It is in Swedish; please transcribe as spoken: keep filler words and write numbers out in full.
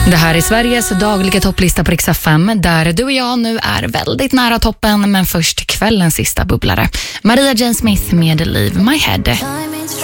Det här är Sveriges dagliga topplista på Rix F M, där du och jag nu är väldigt nära toppen, men först kvällens sista bubblare. Maria Jane Smith med Leave My Head.